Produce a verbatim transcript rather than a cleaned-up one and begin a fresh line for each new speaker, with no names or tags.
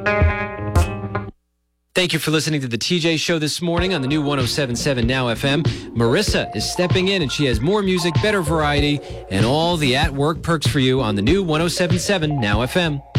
Thank you for listening to the T J Show this morning on the new one oh seven point seven Now F M. Marissa is stepping in, and she has more music, better variety, and all the at-work perks for you on the new one oh seven point seven Now F M.